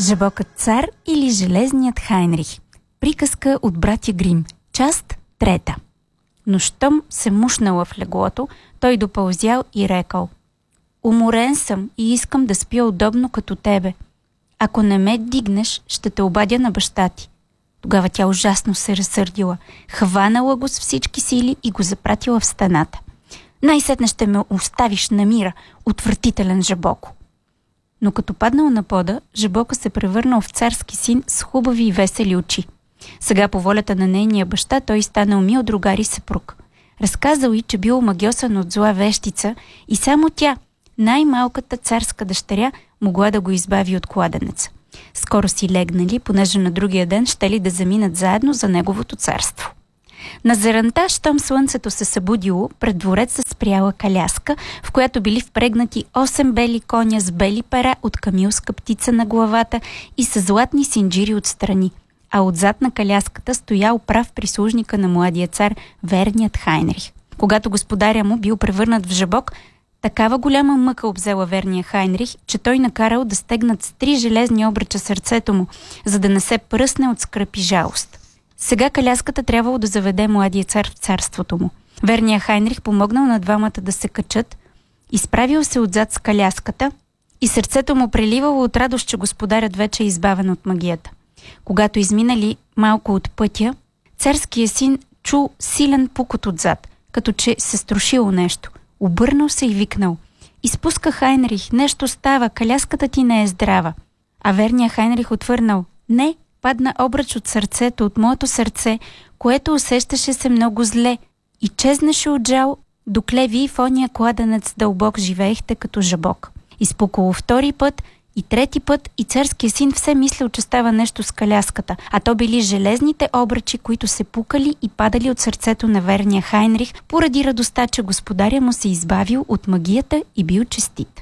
Жабокът цар или железният Хайнрих. Приказка от братя Грим. Част 3. Но щом се мушнала в леглото, той допълзял и рекал: „Уморен съм и искам да спя удобно като тебе. Ако не ме дигнеш, ще те обадя на баща ти.“ Тогава тя ужасно се разсърдила, хванала го с всички сили и го запратила в стената. „Най-сетне ще ме оставиш на мира, отвратителен Жабоко!“ Но като паднал на пода, Жабоко се превърнал в царски син с хубави и весели очи. Сега по волята на нейния баща той станал мил другар и съпруг. Разказал й, че бил омагьосан от зла вещица и само тя, най-малката царска дъщеря, могла да го избави от кладенеца. Скоро си легнали, понеже на другия ден щели да заминат заедно за неговото царство. На заранта, щом слънцето се събудило, пред двореца спряла каляска, в която били впрегнати 8 бели коня с бели пера от камилска птица на главата и с златни синджири отстрани, а отзад на каляската стоял прав прислужника на младия цар, верният Хайнрих. Когато господаря му бил превърнат в жабок, такава голяма мъка обзела верния Хайнрих, че той накарал да стегнат с 3 железни обръча сърцето му, за да не се пръсне от скръп и жалост. Сега каляската трябвало да заведе младия цар в царството му. Верният Хайнрих помогнал на двамата да се качат, изправил се отзад с каляската и сърцето му преливало от радост, че господарят вече е избавен от магията. Когато изминали малко от пътя, царският син чул силен пукот отзад, като че се струшило нещо. Обърнал се и викнал: „Изпуска, Хайнрих, нещо става, каляската ти не е здрава.“ А верният Хайнрих отвърнал: „Не, падна обръч от сърцето, от моето сърце, което усещаше се много зле и чезнеше от жал, докле вие в ония кладенец дълбок живеехте като жабок.“ Изпукало втори път и трети път и царския син все мислил, че става нещо с каляската, а то били железните обръчи, които се пукали и падали от сърцето на верния Хайнрих, поради радостта, че господаря му се избавил от магията и бил честит.